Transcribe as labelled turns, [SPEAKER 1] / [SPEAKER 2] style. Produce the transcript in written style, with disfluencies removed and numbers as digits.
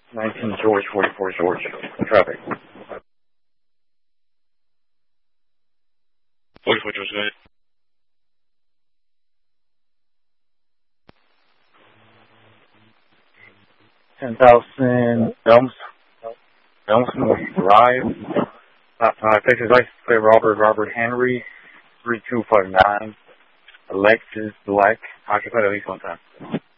[SPEAKER 1] 19 George, 44 George. Traffic.
[SPEAKER 2] 44 George, go ahead.
[SPEAKER 1] Elmsmore Drive. Texas license plate Robert Henry, 3259. Alexis Black. Occupied at least one time.